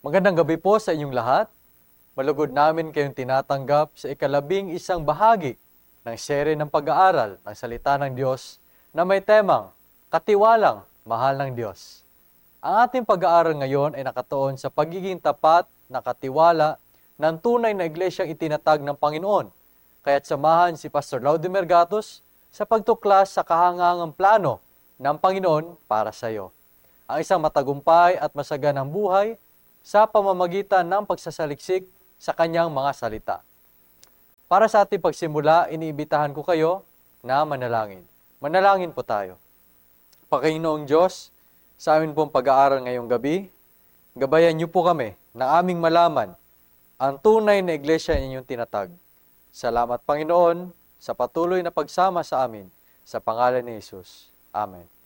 Magandang gabi po sa inyong lahat. Malugod namin kayong tinatanggap sa ika-11 bahagi ng serye ng pag-aaral ng Salita ng Diyos na may temang Katiwalang Mahal ng Diyos. Ang ating pag-aaral ngayon ay nakatuon sa pagiging tapat na katiwala ng tunay na iglesyang itinatag ng Panginoon. Kaya't samahan si Pastor Laudimer Gatos sa pagtuklas sa kahangangang plano ng Panginoon para sa iyo. Ang isang matagumpay at masaganang buhay sa pamamagitan ng pagsasaliksik sa kanyang mga salita. Para sa ating pagsimula, iniibitahan ko kayo na manalangin. Manalangin po tayo. Panginoong Diyos, sa amin pong pag-aaral ngayong gabi, gabayan niyo po kami na aming malaman ang tunay na iglesia inyong tinatag. Salamat Panginoon sa patuloy na pagsama sa amin sa pangalan ni Jesus. Amen.